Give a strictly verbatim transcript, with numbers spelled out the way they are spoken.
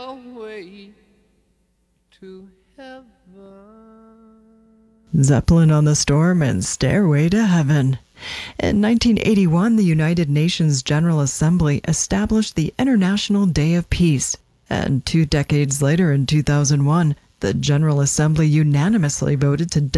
Stairway to Heaven. Zeppelin on the Storm and Stairway to Heaven. In nineteen eighty-one, the United Nations General Assembly established the International Day of Peace, and two decades later, in two thousand one, the General Assembly unanimously voted to